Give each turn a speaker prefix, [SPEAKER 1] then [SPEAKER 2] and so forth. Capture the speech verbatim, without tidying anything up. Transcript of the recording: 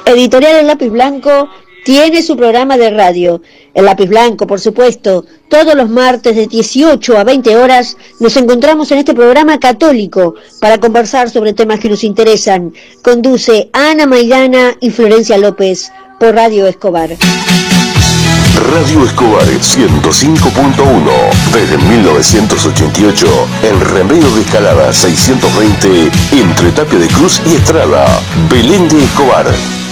[SPEAKER 1] Editorial El Lápiz Blanco tiene su programa de radio. El Lápiz Blanco, por supuesto, todos los martes de dieciocho a veinte horas nos encontramos en este programa católico para conversar sobre temas que nos interesan. Conduce Ana Maidana y Florencia López por Radio Escobar.
[SPEAKER 2] Radio Escobar ciento cinco punto uno. Desde mil novecientos ochenta y ocho, en Remedio de Escalada seiscientos veinte, entre Tapia de Cruz y Estrada, Belén de Escobar.